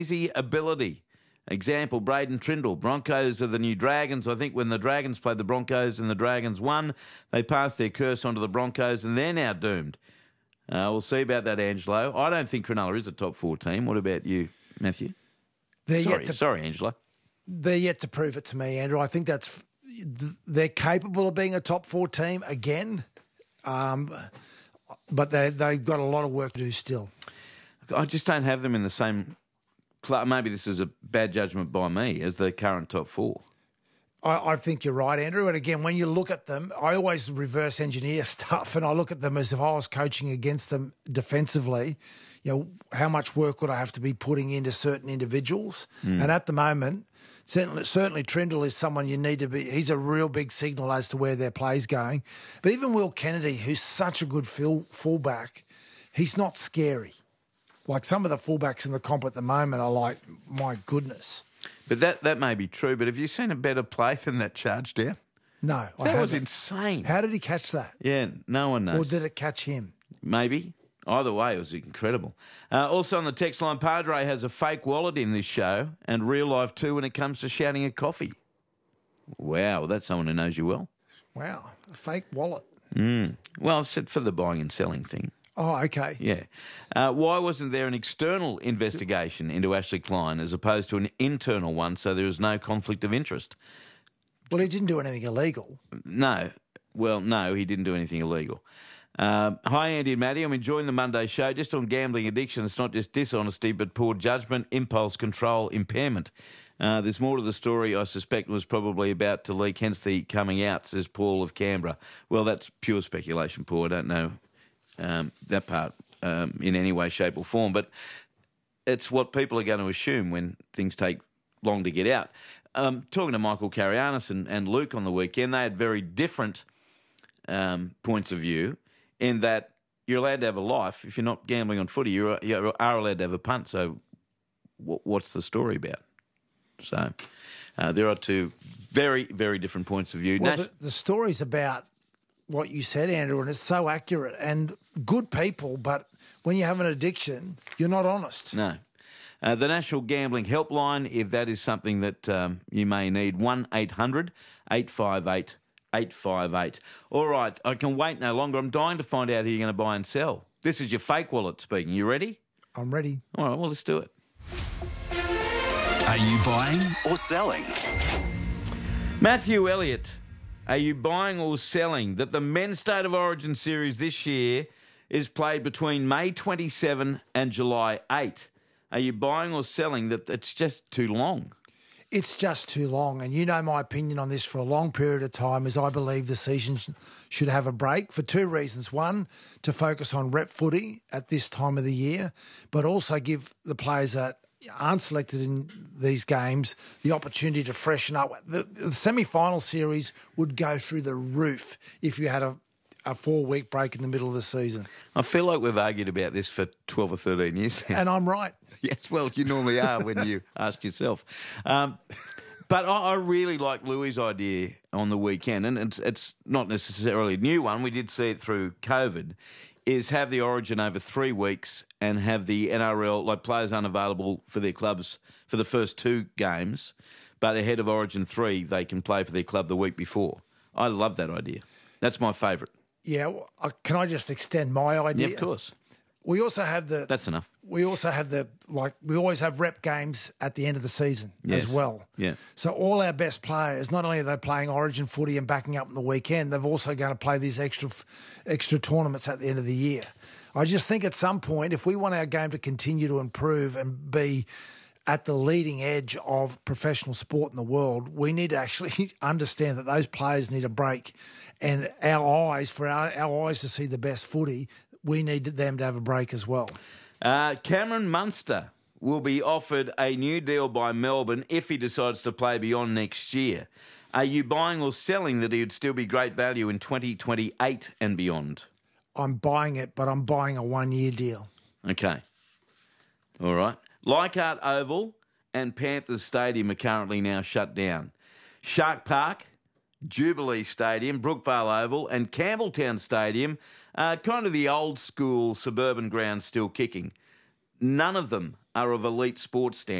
crazy ability. Example, Braden Trindle. Broncos are the new Dragons. I think when the Dragons played the Broncos and the Dragons won, they passed their curse onto the Broncos and they're now doomed. We'll see about that, Angelo. I don't think Cronulla is a top 4 team. What about you, Matthew? Sorry, Angelo. They're yet to prove it to me, Andrew. I think they're capable of being a top 4 team again, but they've got a lot of work to do still. I just don't have them in the same club. Maybe this is a bad judgment by me as the current top 4. I think you're right, Andrew. And again, when you look at them, I always reverse engineer stuff and I look at them as if I was coaching against them defensively. You know, how much work would I have to be putting into certain individuals? And at the moment, certainly Trindle is someone you need to be. He's a real big signal as to where their play's going. But even Will Kennedy, who's such a good fullback, he's not scary. Like some of the fullbacks in the comp at the moment are like, my goodness. But that may be true, but have you seen a better play than that charge down? No, I haven't. That was insane. How did he catch that? Yeah, no one knows. Or did it catch him? Maybe. Either way, it was incredible. Also on the text line, Padre has a fake wallet in this show and real life too when it comes to shouting at coffee. Wow, that's someone who knows you well. Wow, a fake wallet. Well, I've said for the buying and selling thing. Oh, okay. Yeah. Why wasn't there an external investigation into Ashley Klein as opposed to an internal one so there was no conflict of interest? Well, he didn't do anything illegal. No. Well, no, he didn't do anything illegal. Hi, Andy and Maddie. I'm enjoying the Monday show. Just on gambling addiction, it's not just dishonesty, but poor judgment, impulse control, impairment. There's more to the story I suspect was probably about to leak, hence the coming out, says Paul of Canberra. Well, that's pure speculation, Paul. I don't know that part in any way, shape or form, but it's what people are going to assume when things take long to get out. Talking to Michael Carianis and Luke on the weekend, they had very different points of view in that you're allowed to have a life. If you're not gambling on footy, you are allowed to have a punt. So what's the story about? So there are two very, very different points of view. Well, the story's about what you said, Andrew, and it's so accurate. And good people, but when you have an addiction, you're not honest. No. The National Gambling Helpline, if that is something that you may need, 1-800-858-858. All right, I can wait no longer. I'm dying to find out who you're going to buy and sell. This is your fake wallet speaking. You ready? I'm ready. All right, well, let's do it. Are you buying or selling? Matthew Elliott, are you buying or selling that the Men's State of Origin series this year is played between May 27 and July 8? Are you buying or selling that it's just too long? It's just too long. And you know my opinion on this for a long period of time is I believe the season should have a break for 2 reasons. One, to focus on rep footy at this time of the year, but also give the players that aren't selected in these games the opportunity to freshen up. The semi-final series would go through the roof if you had a 4-week break in the middle of the season. I feel like we've argued about this for 12 or 13 years now. And I'm right. Yes, well, you normally are when you ask yourself. But I really like Louis' idea on the weekend, and it's not necessarily a new one. We did see it through COVID, is have the Origin over 3 weeks and have the NRL, like players unavailable for their clubs for the first 2 games, but ahead of Origin 3, they can play for their club the week before. I love that idea. That's my favourite. Yeah, can I just extend my idea? Yeah, of course. We also have That's enough. We also have we always have rep games at the end of the season as well. Yeah. So all our best players, not only are they playing Origin footy and backing up on the weekend, they're also going to play these extra tournaments at the end of the year. I just think at some point, if we want our game to continue to improve and be at the leading edge of professional sport in the world, we need to actually understand that those players need a break, and our eyes to see the best footy, we need them to have a break as well. Cameron Munster will be offered a new deal by Melbourne if he decides to play beyond next year. Are you buying or selling that he would still be great value in 2028 and beyond? I'm buying it, but I'm buying a 1-year deal. Okay. All right. Leichhardt Oval and Panthers Stadium are currently now shut down. Shark Park, Jubilee Stadium, Brookvale Oval and Campbelltown Stadium are kind of the old school suburban grounds still kicking. None of them are of elite sports standards.